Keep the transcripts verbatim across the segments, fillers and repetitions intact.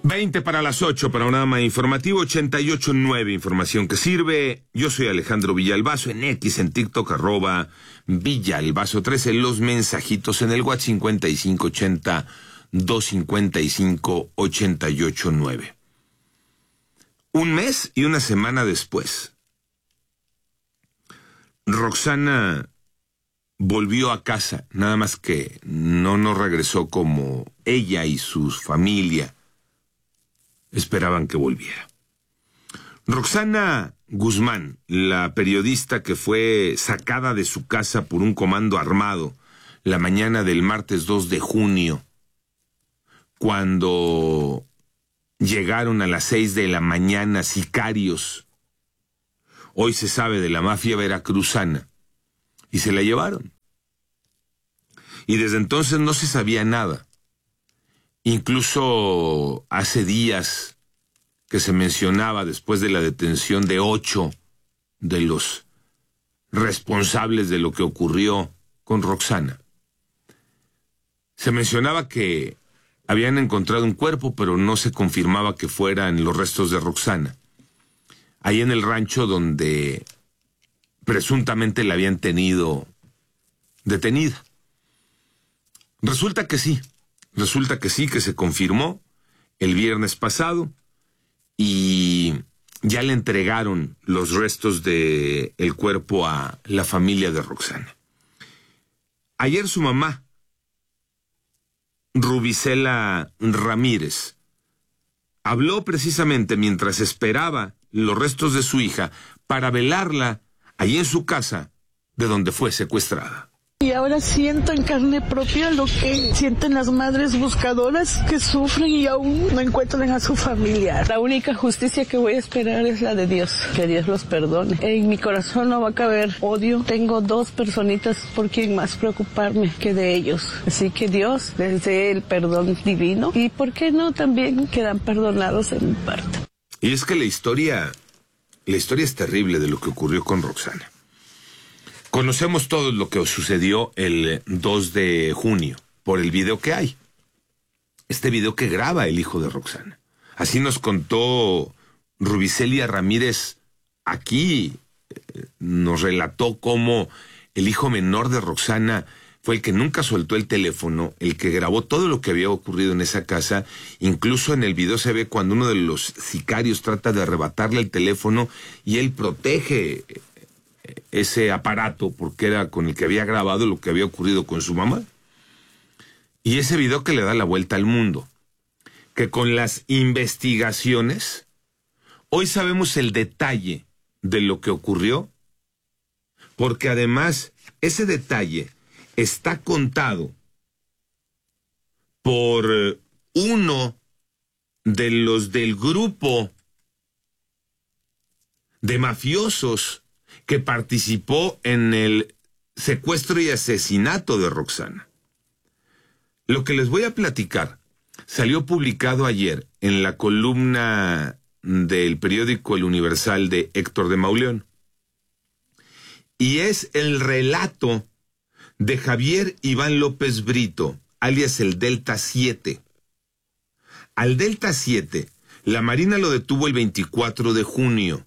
veinte para las ocho, panorama informativo ochenta y ocho punto nueve, información que sirve. Yo soy Alejandro Villalbazo, en X, en TikTok, arroba Villalbazo trece, los mensajitos en el WhatsApp cincuenta y cinco ochenta, doscientos cincuenta y cinco, ochenta y ocho nueve. Un mes y una semana después, Roxana volvió a casa, nada más que no nos regresó como ella y su familia esperaban que volviera. Roxana Guzmán, la periodista que fue sacada de su casa por un comando armado la mañana del martes dos de junio, cuando llegaron a las seis de la mañana sicarios, hoy se sabe, de la mafia veracruzana, y se la llevaron. Y desde entonces no se sabía nada. Incluso hace días que se mencionaba, después de la detención de ocho de los responsables de lo que ocurrió con Roxana, se mencionaba que habían encontrado un cuerpo, pero no se confirmaba que fueran los restos de Roxana, ahí en el rancho donde presuntamente la habían tenido detenida. Resulta que sí, resulta que sí, que se confirmó el viernes pasado y ya le entregaron los restos de el cuerpo a la familia de Roxana. Ayer su mamá, Rubicela Ramírez, habló precisamente mientras esperaba los restos de su hija para velarla allí en su casa, de donde fue secuestrada. Y ahora siento en carne propia lo que sienten las madres buscadoras que sufren y aún no encuentran a su familiar. La única justicia que voy a esperar es la de Dios, que Dios los perdone. En mi corazón no va a caber odio. Tengo dos personitas por quien más preocuparme que de ellos. Así que Dios les dé el perdón divino y por qué no también quedan perdonados en mi parte. Y es que la historia, la historia es terrible de lo que ocurrió con Roxana. Conocemos todo lo que sucedió el dos de junio por el video que hay. Este video que graba el hijo de Roxana. Así nos contó Rubicelia Ramírez aquí. Eh, nos relató cómo el hijo menor de Roxana fue el que nunca soltó el teléfono, el que grabó todo lo que había ocurrido en esa casa. Incluso en el video se ve cuando uno de los sicarios trata de arrebatarle el teléfono y él protege ese aparato porque era con el que había grabado lo que había ocurrido con su mamá. Y ese video que le da la vuelta al mundo, que con las investigaciones hoy sabemos el detalle de lo que ocurrió, porque además ese detalle está contado por uno de los del grupo de mafiosos que participó en el secuestro y asesinato de Roxana. Lo que les voy a platicar salió publicado ayer en la columna del periódico El Universal de Héctor de Mauleón. Y es el relato de Javier Iván López Brito, alias el Delta siete. Al Delta siete, la Marina lo detuvo el veinticuatro de junio.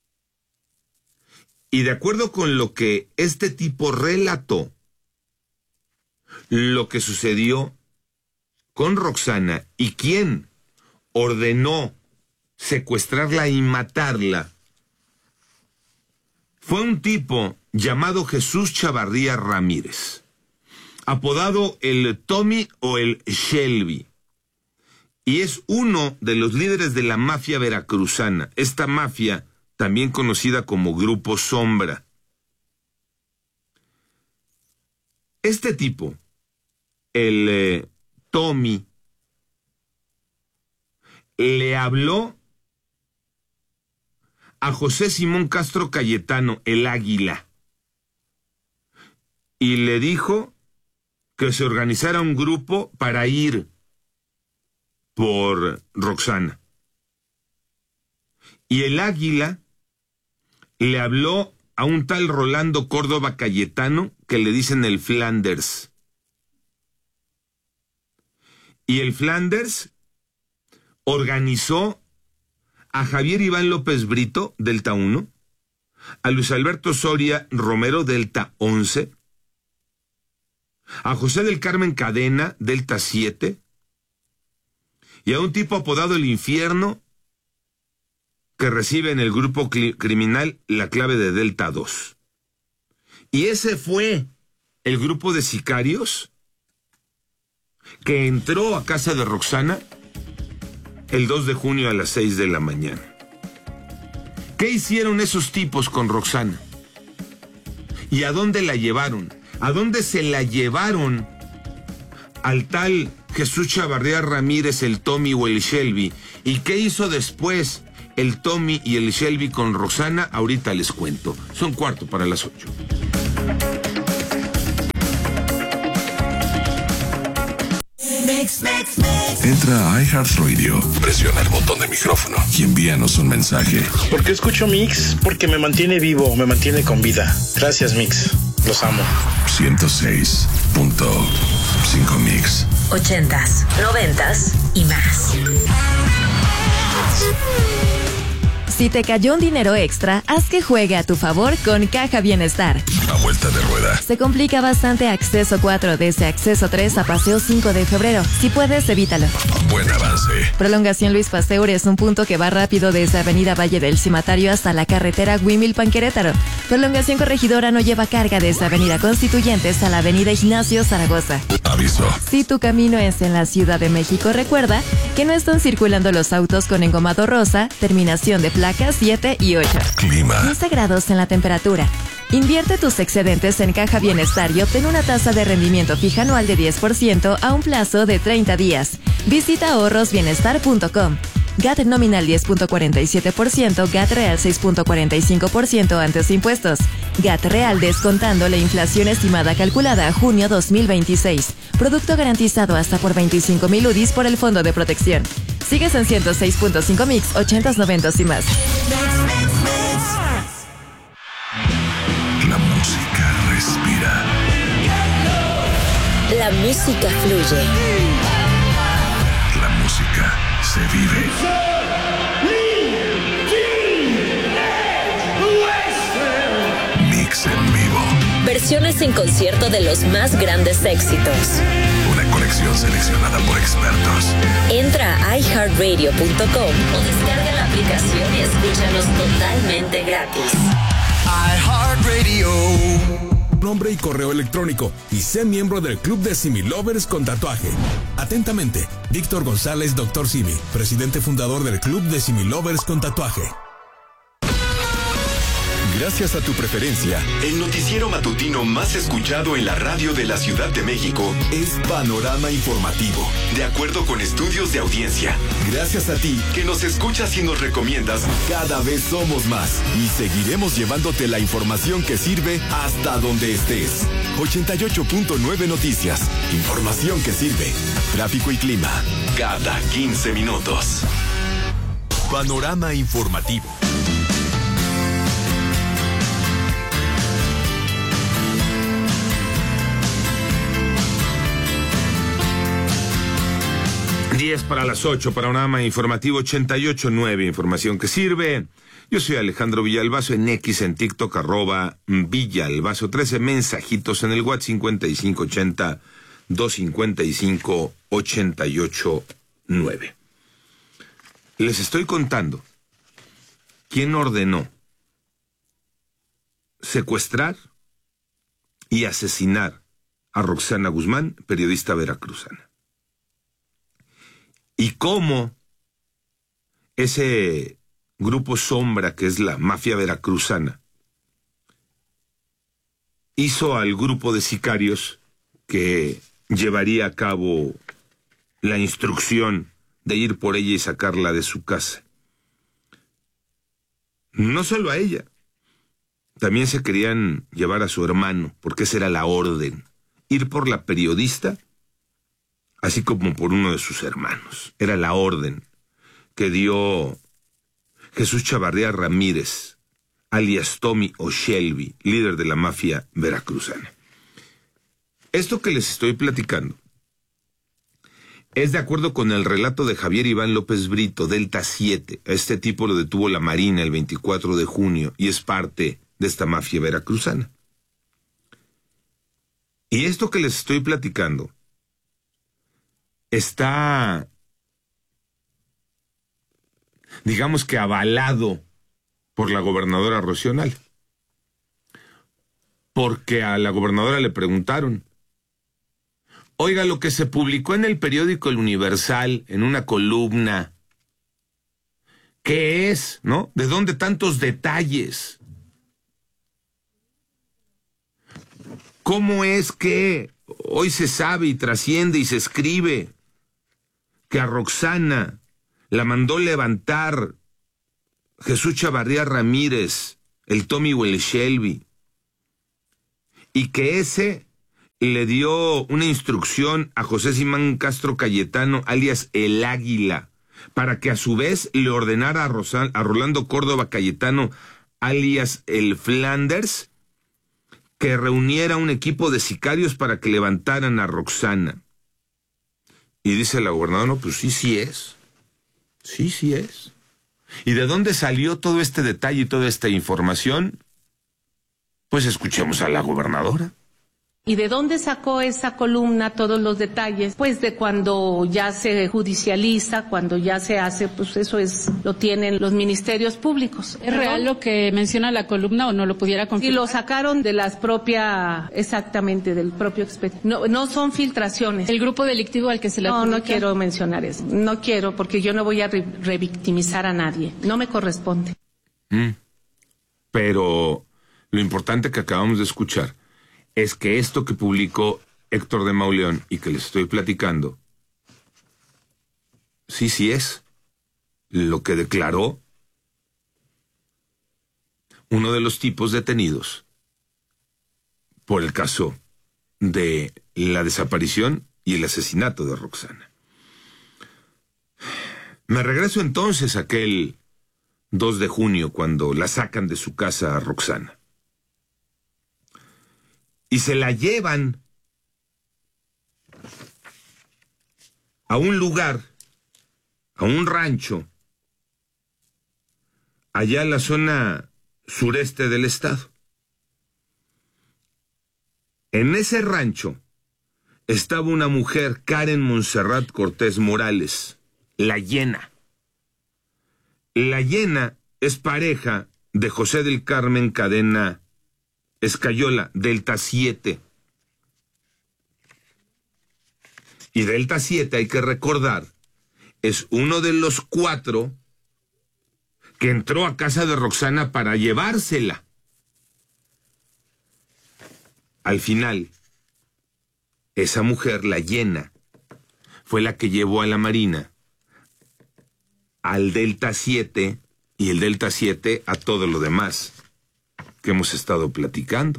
Y de acuerdo con lo que este tipo relató, lo que sucedió con Roxana y quién ordenó secuestrarla y matarla, fue un tipo llamado Jesús Chavarría Ramírez, apodado el Tommy o el Shelby, y es uno de los líderes de la mafia veracruzana, esta mafia también conocida como Grupo Sombra. Este tipo, el eh, Tommy, le habló a José Simón Castro Cayetano, el Águila, y le dijo que se organizara un grupo para ir por Roxana. Y el Águila le habló a un tal Rolando Córdoba Cayetano, que le dicen el Flanders. Y el Flanders organizó a Javier Iván López Brito, Delta uno, a Luis Alberto Soria Romero, Delta once, a José del Carmen Cadena, Delta siete, y a un tipo apodado El Infierno, que recibe en el grupo criminal la clave de Delta dos. Y ese fue el grupo de sicarios que entró a casa de Roxana el dos de junio a las seis de la mañana. ¿Qué hicieron esos tipos con Roxana? ¿Y a dónde la llevaron? ¿A dónde se la llevaron al tal Jesús Chavarría Ramírez, el Tommy o el Shelby? ¿Y qué hizo después el Tommy y el Shelby con Roxana? Ahorita les cuento. Son cuarto para las ocho. Entra a iHeartRadio, presiona el botón de micrófono y envíanos un mensaje. ¿Por qué escucho Mix? Porque me mantiene vivo, me mantiene con vida. Gracias, Mix. Los amo. ciento seis punto cinco Mix. Ochentas, noventas y más. Si te cayó un dinero extra, haz que juegue a tu favor con Caja Bienestar. A vuelta de rueda. Se complica bastante Acceso cuatro desde Acceso tres a Paseo cinco de febrero. Si puedes, evítalo. Buen avance. Prolongación Luis Pasteur es un punto que va rápido desde Avenida Valle del Cimatario hasta la carretera Huimilpan-Querétaro. Prolongación Corregidora no lleva carga desde Avenida Constituyentes a la Avenida Ignacio Zaragoza. Aviso. Si tu camino es en la Ciudad de México, recuerda que no están circulando los autos con engomado rosa, terminación de placas siete y ocho. Clima. quince grados en la temperatura. Invierte tus excedentes en Caja Bienestar y obtén una tasa de rendimiento fija anual de diez por ciento a un plazo de treinta días. Visita ahorros bienestar punto com. G A T nominal diez punto cuarenta y siete por ciento, G A T real seis punto cuarenta y cinco por ciento antes de impuestos. G A T real descontando la inflación estimada calculada a junio dos mil veintiséis. Producto garantizado hasta por veinticinco mil U D Is por el Fondo de Protección. Sigues en ciento seis punto cinco Mix, ochentas, noventas y más. La música respira. La música fluye. La música se vive. Mix en vivo. Versiones en concierto de los más grandes éxitos. Una colección seleccionada por expertos. Entra a i heart radio punto com o descarga la aplicación y escúchanos totalmente gratis. iHeartRadio. Nombre y correo electrónico y sé miembro del Club de Simi Lovers con tatuaje. Atentamente, Víctor González, doctor Simi, presidente fundador del Club de Simi Lovers con tatuaje. Gracias a tu preferencia, el noticiero matutino más escuchado en la radio de la Ciudad de México es Panorama Informativo, de acuerdo con estudios de audiencia. Gracias a ti, que nos escuchas y nos recomiendas, cada vez somos más y seguiremos llevándote la información que sirve hasta donde estés. ochenta y ocho punto nueve Noticias, información que sirve. Tráfico y clima, cada quince minutos. Panorama Informativo. diez para las ocho, Panorama Informativo ochenta y ocho punto nueve, información que sirve. Yo soy Alejandro Villalbazo, en X, en TikTok, arroba Villalbazo trece, mensajitos en el WhatsApp cincuenta y cinco ochenta, doscientos cincuenta y cinco, ochenta y ocho nueve. Les estoy contando quién ordenó secuestrar y asesinar a Roxana Guzmán, periodista veracruzana. Y cómo ese grupo sombra que es la mafia veracruzana hizo al grupo de sicarios que llevaría a cabo la instrucción de ir por ella y sacarla de su casa. No solo a ella, también se querían llevar a su hermano, porque esa era la orden, ir por la periodista, así como por uno de sus hermanos. Era la orden que dio Jesús Chavarría Ramírez, alias Tommy o Shelby, líder de la mafia veracruzana. Esto que les estoy platicando Es de acuerdo con el relato de Javier Iván López Brito, Delta siete. A este tipo lo detuvo la Marina el veinticuatro de junio y es parte de esta mafia veracruzana. Y esto que les estoy platicando está, digamos que avalado por la gobernadora Rocío Nale. Porque a la gobernadora le preguntaron, oiga, lo que se publicó en el periódico El Universal, en una columna, ¿qué es, no? ¿De dónde tantos detalles? ¿Cómo es que hoy se sabe y trasciende y se escribe que a Roxana la mandó levantar Jesús Chavarría Ramírez, el Tommy o el Shelby, y que ese le dio una instrucción a José Simán Castro Cayetano, alias El Águila, para que a su vez le ordenara a, Rosal, a Rolando Córdoba Cayetano, alias El Flanders, que reuniera un equipo de sicarios para que levantaran a Roxana? Y dice la gobernadora, no, pues sí, sí es. Sí, sí es. ¿Y de dónde salió todo este detalle y toda esta información? Pues escuchemos a la gobernadora. ¿Y de dónde sacó esa columna todos los detalles? Pues de cuando ya se judicializa, cuando ya se hace, pues eso es, lo tienen los ministerios públicos. ¿Es real lo que menciona la columna o no lo pudiera confirmar? Y lo sacaron de las propias, exactamente, del propio expediente. No, no son filtraciones. ¿El grupo delictivo al que se le No, adjudica? no quiero mencionar eso. No quiero, porque yo no voy a re- revictimizar a nadie. No me corresponde. Mm. Pero lo importante que acabamos de escuchar es que esto que publicó Héctor de Mauleón y que les estoy platicando, sí, sí es lo que declaró uno de los tipos detenidos por el caso de la desaparición y el asesinato de Roxana. Me regreso entonces a aquel dos de junio cuando la sacan de su casa a Roxana. Y se la llevan a un lugar, a un rancho, allá en la zona sureste del estado. En ese rancho estaba una mujer, Karen Montserrat Cortés Morales, la Llena. La Llena es pareja de José del Carmen Cadena Escayola, Delta siete. Y Delta siete, hay que recordar, es uno de los cuatro que entró a casa de Roxana para llevársela. Al final, esa mujer, la Llena, fue la que llevó a la Marina al Delta siete y el Delta siete a todo lo demás que hemos estado platicando.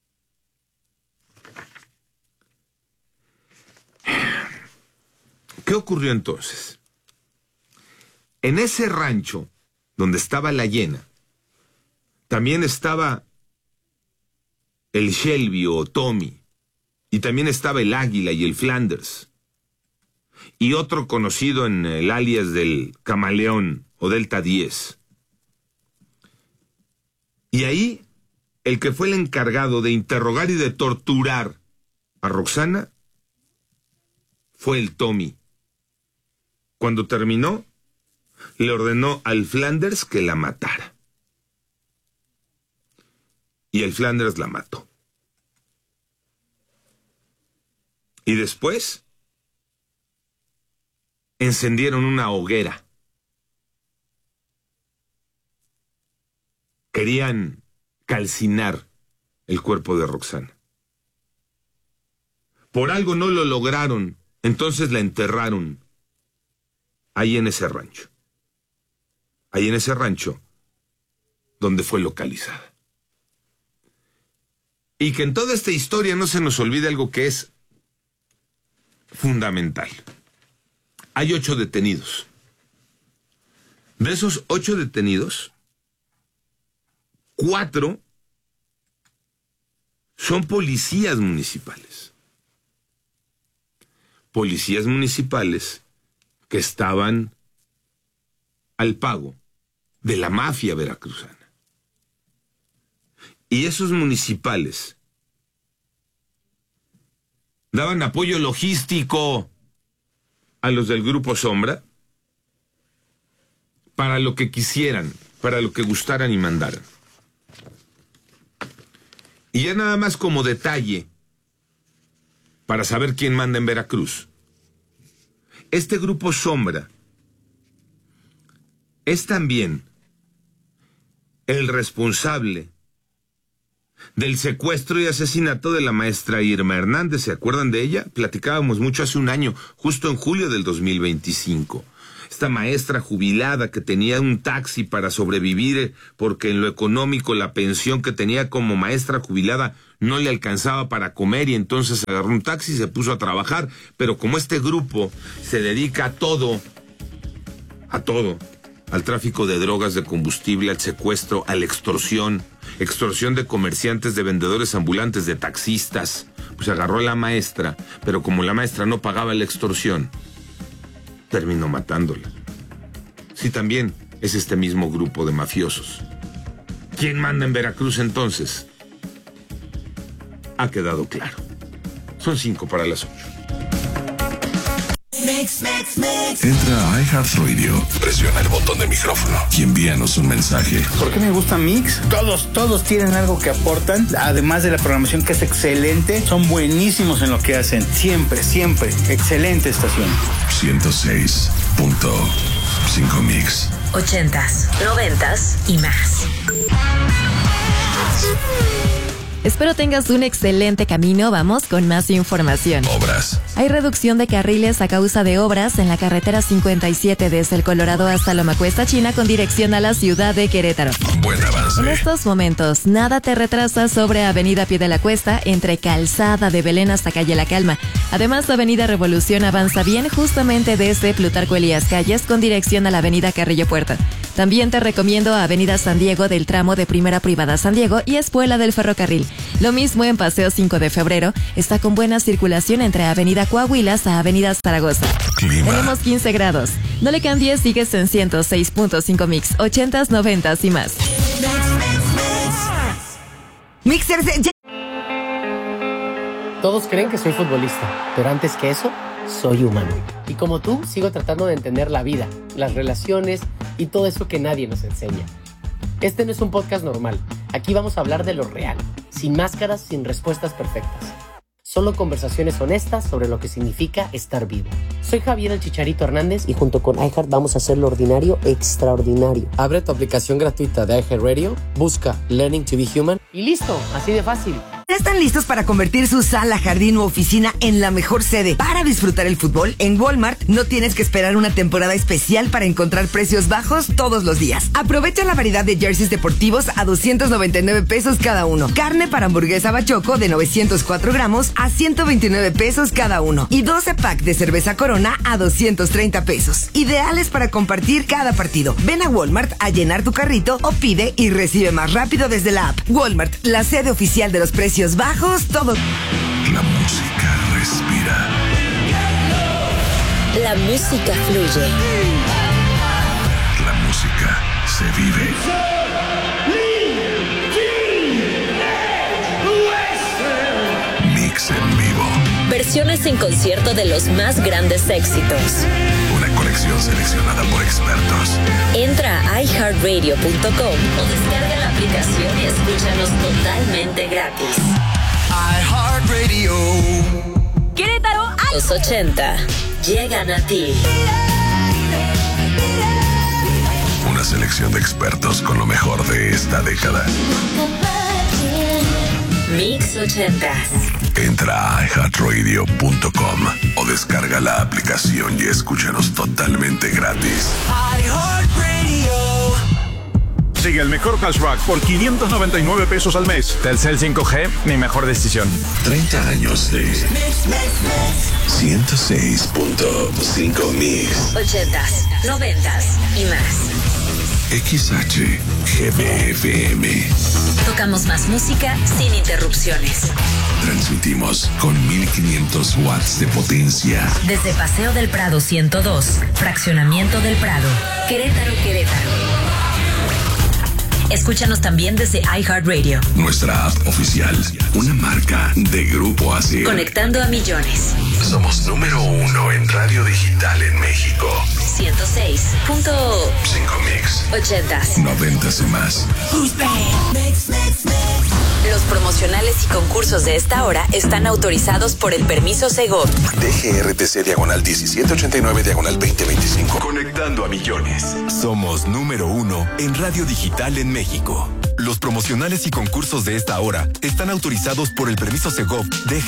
¿Qué ocurrió entonces? En ese rancho donde estaba la Llena, también estaba el Shelby o Tommy, y también estaba el Águila y el Flanders, y otro conocido en el alias del Camaleón o Delta diez. Y ahí, el que fue el encargado de interrogar y de torturar a Roxana fue el Tommy. Cuando terminó, le ordenó al Flanders que la matara. Y el Flanders la mató. Y después encendieron una hoguera. Querían calcinar el cuerpo de Roxana. Por algo no lo lograron, entonces la enterraron ahí en ese rancho. Ahí en ese rancho donde fue localizada. Y que en toda esta historia no se nos olvide algo que es fundamental. Hay ocho detenidos. De esos ocho detenidos, cuatro son policías municipales. policías municipales que estaban al pago de la mafia veracruzana. Y esos municipales daban apoyo logístico a los del Grupo Sombra para lo que quisieran, para lo que gustaran y mandaran. Y ya nada más como detalle, para saber quién manda en Veracruz. Este Grupo Sombra es también el responsable del secuestro y asesinato de la maestra Irma Hernández. ¿Se acuerdan de ella? Platicábamos mucho hace un año, justo en julio del dos mil veinticinco. Esta maestra jubilada que tenía un taxi para sobrevivir porque en lo económico la pensión que tenía como maestra jubilada no le alcanzaba para comer y entonces agarró un taxi y se puso a trabajar. Pero como este grupo se dedica a todo, a todo, al tráfico de drogas, de combustible, al secuestro, a la extorsión, extorsión de comerciantes, de vendedores ambulantes, de taxistas, pues agarró a la maestra, pero como la maestra no pagaba la extorsión, terminó matándola. Sí, también es este mismo grupo de mafiosos. ¿Quién manda en Veracruz entonces? Ha quedado claro. Son cinco para las ocho. Mix, mix, mix. Entra a iHeartRadio, presiona el botón de micrófono y envíanos un mensaje. ¿Por qué me gusta Mix? Todos, todos tienen algo que aportan, además de la programación que es excelente, son buenísimos en lo que hacen, siempre, siempre, excelente estación. ciento seis punto cinco Mix. Ochentas, noventas y más. Espero tengas un excelente camino. Vamos con más información. Obras. Hay reducción de carriles a causa de obras en la carretera cincuenta y siete desde el Colorado hasta Loma Cuesta China con dirección a la ciudad de Querétaro. Buen avance. En estos momentos, nada te retrasa sobre Avenida Pie de la Cuesta entre Calzada de Belén hasta Calle La Calma. Además, Avenida Revolución avanza bien justamente desde Plutarco Elías Calles con dirección a la Avenida Carrillo Puerta. También te recomiendo Avenida San Diego del tramo de Primera Privada San Diego y Espuela del Ferrocarril. Lo mismo en Paseo cinco de febrero, está con buena circulación entre Avenida Coahuilas a Avenida Zaragoza. Clima. Tenemos quince grados. No le cambies, sigues en ciento seis punto cinco Mix, ochentas, noventas y más. Mixers. Todos creen que soy futbolista, pero antes que eso, soy humano. Y como tú, sigo tratando de entender la vida, las relaciones y todo eso que nadie nos enseña. Este no es un podcast normal. Aquí vamos a hablar de lo real, sin máscaras, sin respuestas perfectas. Solo conversaciones honestas sobre lo que significa estar vivo. Soy Javier el Chicharito Hernández y junto con iHeart vamos a hacer lo ordinario extraordinario. Abre tu aplicación gratuita de iHeartRadio, busca Learning to be Human y listo, así de fácil. ¿Están listos para convertir su sala, jardín u oficina en la mejor sede para disfrutar el fútbol? En Walmart no tienes que esperar una temporada especial para encontrar precios bajos todos los días. Aprovecha la variedad de jerseys deportivos a doscientos noventa y nueve pesos cada uno. Carne para hamburguesa Bachoco de novecientos cuatro gramos a ciento veintinueve pesos cada uno. Y doce pack de cerveza Corona a doscientos treinta pesos. Ideales para compartir cada partido. Ven a Walmart a llenar tu carrito o pide y recibe más rápido desde la app. Walmart, la sede oficial de los precios bajos, todo. La música respira. La música fluye. La música se vive. Mix en vivo. Versiones en concierto de los más grandes éxitos. Una colección seleccionada por expertos. Entra a i heart radio punto com o descarga la aplicación y escúchanos totalmente gratis. iHeartRadio. Querétaro, ¡ay! Los ochenta llegan a ti. Una selección de expertos con lo mejor de esta década. Mix ochentas. Entra a i heart radio punto com o descarga la aplicación y escúchanos totalmente gratis. Sigue el mejor cashback por quinientos noventa y nueve pesos al mes. Telcel cinco G, mi mejor decisión. treinta años de ciento seis punto cinco Mix. Ochentas, noventas y más. X H G B F M. Tocamos más música sin interrupciones. Transmitimos con mil quinientos watts de potencia. Desde Paseo del Prado ciento dos, Fraccionamiento del Prado, Querétaro, Querétaro. Escúchanos también desde iHeartRadio. Nuestra app oficial, una marca de Grupo Asir. Conectando a millones. Somos número uno en radio digital en México. ciento seis punto cinco mix. ochentas. Noventas y más. Los promocionales y concursos de esta hora están autorizados por el permiso Segov. D G R T C diagonal diecisiete ochenta y nueve diagonal veinte veinticinco. Conectando a millones. Somos número uno en radio digital en México. Los promocionales y concursos de esta hora están autorizados por el permiso Segov D G